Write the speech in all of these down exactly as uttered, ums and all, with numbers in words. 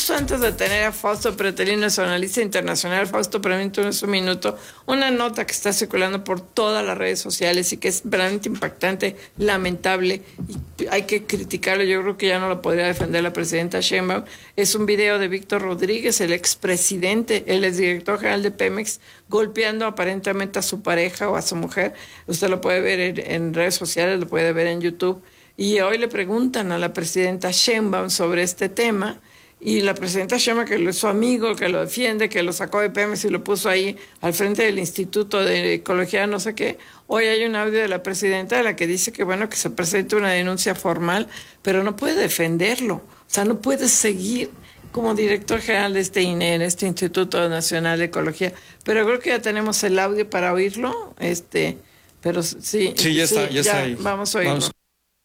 justo antes de tener a Fausto Pretelín, nuestro analista internacional. Fausto, permítanos un minuto. Una nota que está circulando por todas las redes sociales y que es verdaderamente impactante, lamentable, y hay que criticarlo. Yo creo que ya no lo podría defender la presidenta Sheinbaum. Es un video de Víctor Rodríguez, el expresidente, el exdirector general de Pemex, golpeando aparentemente a su pareja o a su mujer. Usted lo puede ver en, en redes sociales, lo puede ver en YouTube. Y hoy le preguntan a la presidenta Sheinbaum sobre este tema, y la presidenta Sheinbaum, que es su amigo, que lo defiende, que lo sacó de Pemex y lo puso ahí al frente del Instituto de Ecología, no sé qué. Hoy hay un audio de la presidenta de la que dice que bueno, que se presente una denuncia formal, pero no puede defenderlo. O sea, no puede seguir como director general de este I N E, este Instituto Nacional de Ecología. Pero creo que ya tenemos el audio para oírlo, este, pero sí. Sí, ya está, ya, ya está ahí. Vamos a oírlo. Vamos.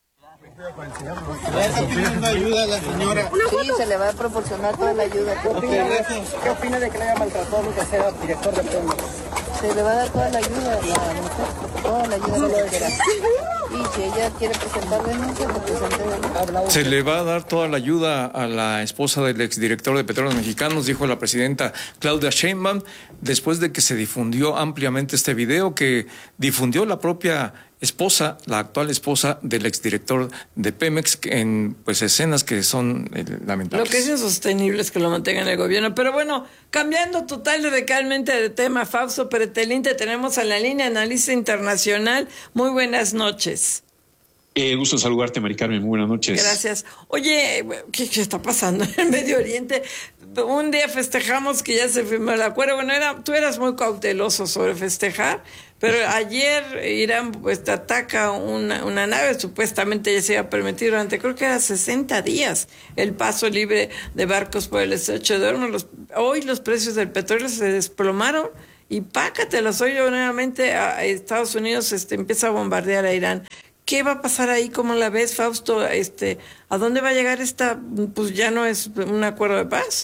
¿Una ayuda a la señora? Sí, se le va a proporcionar toda la ayuda. ¿Qué opina, ¿Qué opina de que le haya maltratado lo que sea director de Pemex? Se le va a dar toda la ayuda a la mujer, toda la ayuda que quiera. Y si ella quiere presentar denuncia, que presente denuncia. Se le va a dar toda la ayuda a la esposa del exdirector de Petróleos Mexicanos, dijo la presidenta Claudia Sheinbaum, después de que se difundió ampliamente este video que difundió la propia esposa, la actual esposa del exdirector de Pemex, en pues escenas que son eh, lamentables. Lo que es insostenible es que lo mantengan el gobierno. Pero bueno, cambiando total y radicalmente de tema, Fausto Pretelín, te tenemos a la línea, analista internacional. Muy buenas noches. Eh, gusto saludarte, Mari Carmen, muy buenas noches. Gracias. Oye, ¿qué, qué está pasando en el Medio Oriente? Un día festejamos que ya se firmó el acuerdo. Bueno, era, tú eras muy cauteloso sobre festejar, pero ayer Irán pues ataca una, una nave, supuestamente ya se iba a permitir durante, creo que era sesenta días, el paso libre de barcos por el estrecho de Hormuz. Los, hoy los precios del petróleo se desplomaron y pácatelas, hoy nuevamente a Estados Unidos este, empieza a bombardear a Irán. ¿Qué va a pasar ahí? ¿Cómo la ves, Fausto? Este, ¿a dónde va a llegar esta? Pues ya no es un acuerdo de paz.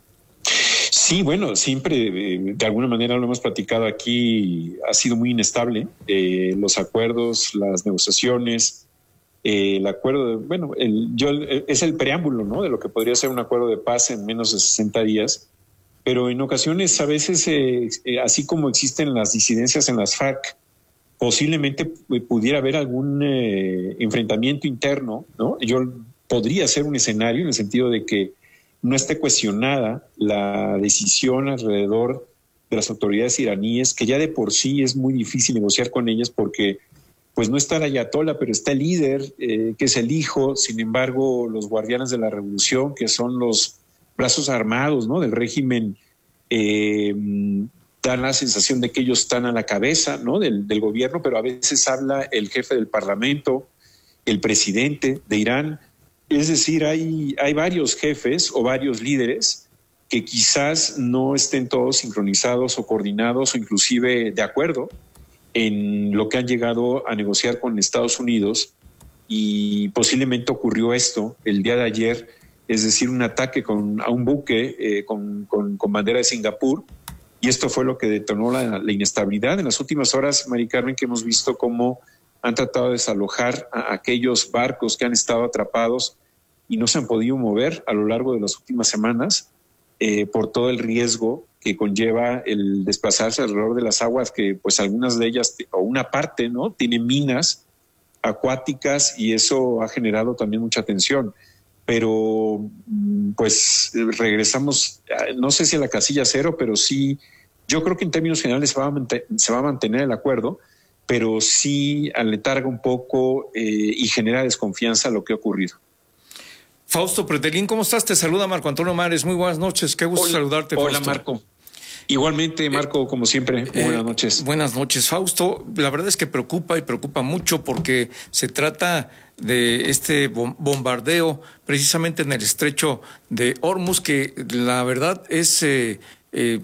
Sí, bueno, siempre eh, de alguna manera lo hemos platicado aquí, ha sido muy inestable. Eh, los acuerdos, las negociaciones, eh, el acuerdo, de, bueno, el, yo, el, es el preámbulo, ¿no?, de lo que podría ser un acuerdo de paz en menos de sesenta días. Pero en ocasiones, a veces, eh, eh, así como existen las disidencias en las FARC, posiblemente pudiera haber algún eh, enfrentamiento interno, ¿no? Yo podría ser un escenario en el sentido de que no esté cuestionada la decisión alrededor de las autoridades iraníes, que ya de por sí es muy difícil negociar con ellas porque pues no está el ayatolá, pero está el líder, eh, que es el hijo. Sin embargo, los guardianes de la revolución, que son los brazos armados, ¿no?, del régimen, eh, dan la sensación de que ellos están a la cabeza, ¿no?, del, del gobierno, pero a veces habla el jefe del parlamento, el presidente de Irán. Es decir, hay, hay varios jefes o varios líderes que quizás no estén todos sincronizados o coordinados o inclusive de acuerdo en lo que han llegado a negociar con Estados Unidos, y posiblemente ocurrió esto el día de ayer, es decir, un ataque con, a un buque eh, con, con, con bandera de Singapur, y esto fue lo que detonó la, la inestabilidad en las últimas horas, Mari Carmen, que hemos visto cómo han tratado de desalojar a aquellos barcos que han estado atrapados y no se han podido mover a lo largo de las últimas semanas eh, por todo el riesgo que conlleva el desplazarse alrededor de las aguas, que pues algunas de ellas, o una parte, ¿no?, tiene minas acuáticas, y eso ha generado también mucha tensión. Pero pues regresamos, no sé si a la casilla cero, pero sí, yo creo que en términos generales se va a, mantener, se va a mantener el acuerdo, pero sí aletarga un poco eh, y genera desconfianza lo que ha ocurrido. Fausto Pretelín, ¿cómo estás? Te saluda Marco Antonio Mares. Muy buenas noches, qué gusto hola, saludarte, Fausto. Hola, Marco. Igualmente, Marco, como siempre, muy buenas noches. Eh, buenas noches, Fausto. La verdad es que preocupa y preocupa mucho porque se trata de este bombardeo precisamente en el estrecho de Hormuz, que la verdad es eh, eh,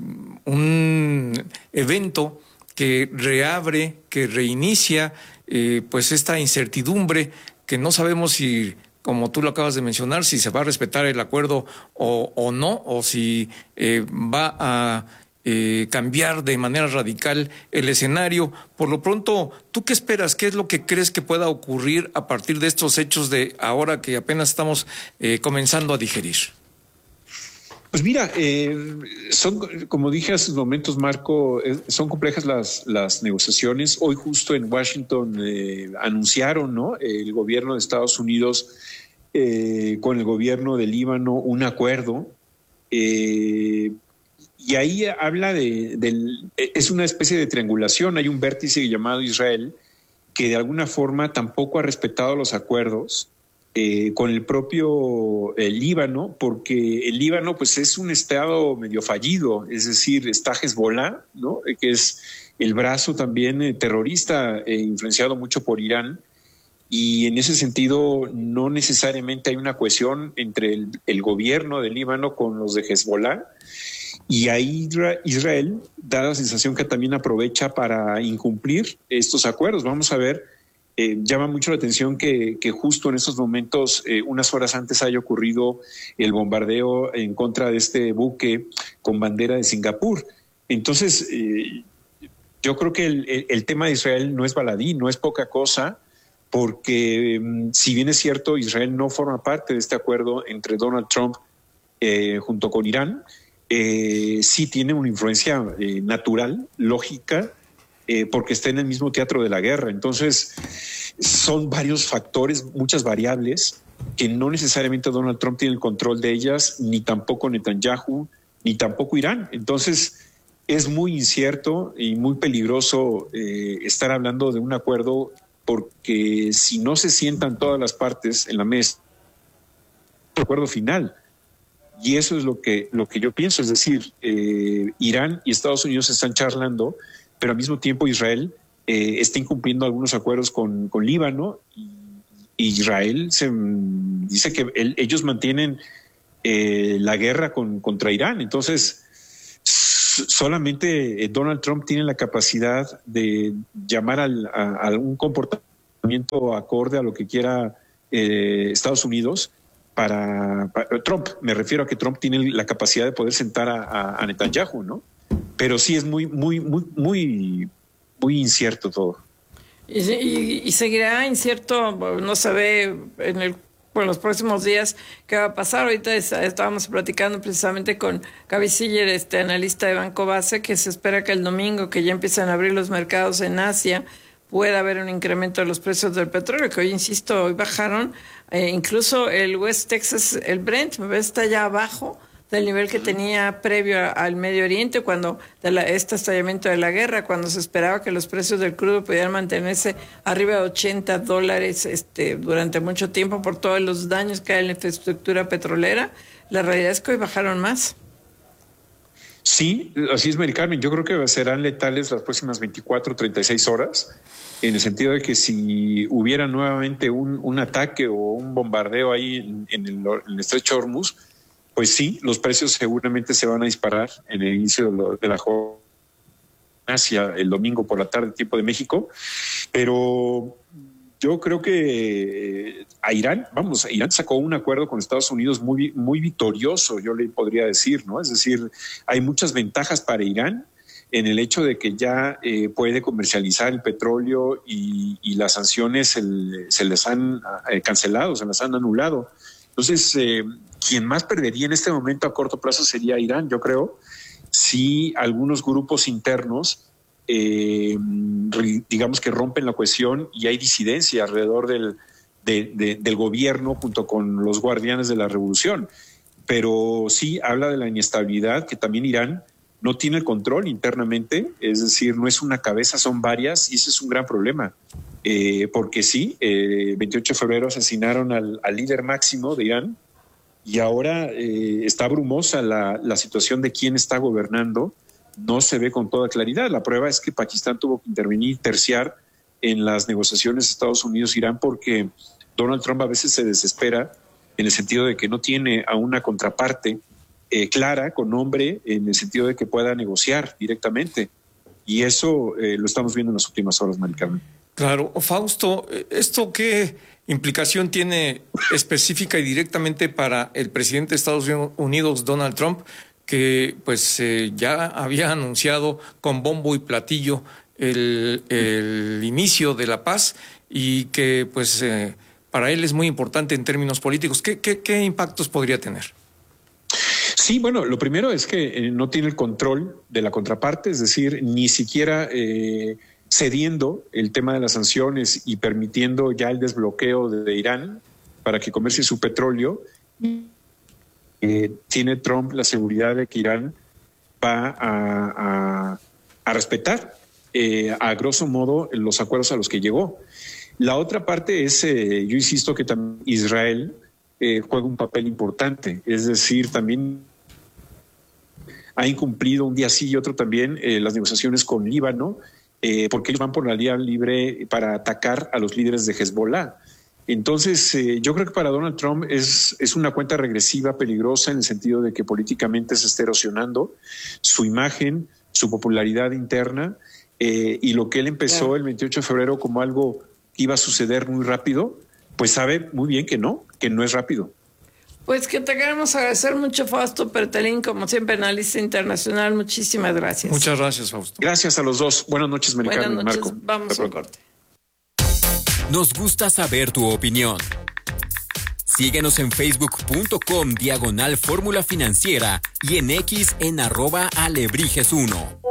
un evento que reabre, que reinicia eh, pues esta incertidumbre que no sabemos si, como tú lo acabas de mencionar, si se va a respetar el acuerdo o, o no, o si eh, va a eh, cambiar de manera radical el escenario. Por lo pronto, ¿tú qué esperas? ¿Qué es lo que crees que pueda ocurrir a partir de estos hechos de ahora que apenas estamos eh, comenzando a digerir? Pues mira, eh, son, como dije hace unos momentos, Marco, eh, son complejas las, las negociaciones. Hoy justo en Washington eh, anunciaron, ¿no?, el gobierno de Estados Unidos eh, con el gobierno de Líbano un acuerdo. Eh, y ahí habla de, del, es una especie de triangulación. Hay un vértice llamado Israel que de alguna forma tampoco ha respetado los acuerdos Eh, con el propio el Líbano, porque el Líbano pues es un estado medio fallido, es decir, está Hezbollah, ¿no?, que es el brazo también eh, terrorista eh, influenciado mucho por Irán, y en ese sentido no necesariamente hay una cohesión entre el, el gobierno del Líbano con los de Hezbollah, y ahí Israel da la sensación que también aprovecha para incumplir estos acuerdos. Vamos a ver. Eh, llama mucho la atención que, que justo en estos momentos, eh, unas horas antes, haya ocurrido el bombardeo en contra de este buque con bandera de Singapur. Entonces, eh, yo creo que el, el, el tema de Israel no es baladí, no es poca cosa, porque eh, si bien es cierto, Israel no forma parte de este acuerdo entre Donald Trump eh, junto con Irán, eh, sí tiene una influencia eh, natural, lógica, Eh, porque está en el mismo teatro de la guerra. Entonces, son varios factores, muchas variables, que no necesariamente Donald Trump tiene el control de ellas, ni tampoco Netanyahu, ni tampoco Irán. Entonces, es muy incierto y muy peligroso eh, estar hablando de un acuerdo, porque si no se sientan todas las partes en la mesa, un acuerdo final. Y eso es lo que, lo que yo pienso, es decir, eh, Irán y Estados Unidos están charlando, pero al mismo tiempo Israel eh, está incumpliendo algunos acuerdos con, con Líbano, y, y Israel se, dice que él, ellos mantienen eh, la guerra con, contra Irán. Entonces, solamente Donald Trump tiene la capacidad de llamar al, a, a un comportamiento acorde a lo que quiera eh, Estados Unidos. Para, para Trump, me refiero a que Trump tiene la capacidad de poder sentar a, a, a Netanyahu, ¿no? Pero sí es muy, muy, muy, muy, muy incierto todo. Y, y, y seguirá incierto, no se ve en el, bueno, los próximos días qué va a pasar. Ahorita es, estábamos platicando precisamente con Gaby Siller, este analista de Banco Base, que se espera que el domingo, que ya empiezan a abrir los mercados en Asia, pueda haber un incremento de los precios del petróleo, que hoy, insisto, hoy bajaron. Eh, incluso el West Texas, el Brent, está ya abajo del nivel que tenía previo a, al Medio Oriente, cuando de la, este estallamiento de la guerra, cuando se esperaba que los precios del crudo pudieran mantenerse arriba de ochenta dólares este, durante mucho tiempo por todos los daños que hay en la infraestructura petrolera. La realidad es que hoy bajaron más. Sí, así es, Mari Carmen. Yo creo que serán letales las próximas veinticuatro, treinta y seis horas, en el sentido de que si hubiera nuevamente un, un ataque o un bombardeo ahí en, en, el, en el estrecho Hormuz, pues sí, los precios seguramente se van a disparar en el inicio de, lo, de la jornada hacia el domingo por la tarde, tiempo de México. Pero yo creo que a Irán, vamos, Irán sacó un acuerdo con Estados Unidos muy, muy victorioso, yo le podría decir, ¿no? Es decir, hay muchas ventajas para Irán en el hecho de que ya eh, puede comercializar el petróleo y, y las sanciones se, se les han eh, cancelado, se las han anulado. Entonces, eh, quien más perdería en este momento a corto plazo sería Irán, yo creo, si algunos grupos internos, eh, digamos que rompen la cohesión y hay disidencia alrededor del, de, de, del gobierno junto con los guardianes de la revolución. Pero sí habla de la inestabilidad, que también Irán no tiene el control internamente, es decir, no es una cabeza, son varias, y ese es un gran problema. Eh, porque sí, el eh, veintiocho de febrero asesinaron al, al líder máximo de Irán, y ahora eh, está brumosa la, la situación de quién está gobernando, no se ve con toda claridad. La prueba es que Pakistán tuvo que intervenir, terciar en las negociaciones Estados Unidos-Irán, porque Donald Trump a veces se desespera en el sentido de que no tiene a una contraparte eh, clara, con nombre, en el sentido de que pueda negociar directamente. Y eso eh, lo estamos viendo en las últimas horas, Mari Carmen. Claro. Fausto, ¿esto qué implicación tiene específica y directamente para el presidente de Estados Unidos, Donald Trump, que pues eh, ya había anunciado con bombo y platillo el, el inicio de la paz y que pues eh, para él es muy importante en términos políticos? ¿Qué, qué, qué impactos podría tener? Sí, bueno, lo primero es que eh, no tiene el control de la contraparte, es decir, ni siquiera eh, cediendo el tema de las sanciones y permitiendo ya el desbloqueo de, de Irán para que comercie su petróleo, eh, tiene Trump la seguridad de que Irán va a, a, a respetar eh, a grosso modo los acuerdos a los que llegó. La otra parte es, eh, yo insisto que también Israel eh, juega un papel importante, es decir, también ha incumplido un día sí y otro también eh, las negociaciones con Líbano, eh, porque ellos van por la vía libre para atacar a los líderes de Hezbollah. Entonces, eh, yo creo que para Donald Trump es, es una cuenta regresiva peligrosa en el sentido de que políticamente se está erosionando su imagen, su popularidad interna, eh, y lo que él empezó claro. el veintiocho de febrero como algo que iba a suceder muy rápido, pues sabe muy bien que no, que no es rápido. Pues que te queremos agradecer mucho, Fausto Pretelín, como siempre, analista internacional. Muchísimas gracias. Muchas gracias, Fausto. Gracias a los dos. Buenas noches, Mari Carmen y Marco. Vamos a corte. Nos gusta saber tu opinión. Síguenos en facebook.com diagonal fórmula financiera y en X en arroba alebrijes uno.